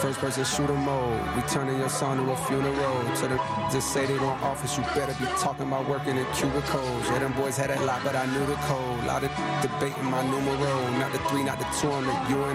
first person shooter mode. We turning your son to a funeral. To the just say they want office, you better be talking about working in cubicles. Yeah, them boys had that lot, but I knew the code. Lot of debating my numero. Not the 3, not the 2, I'm the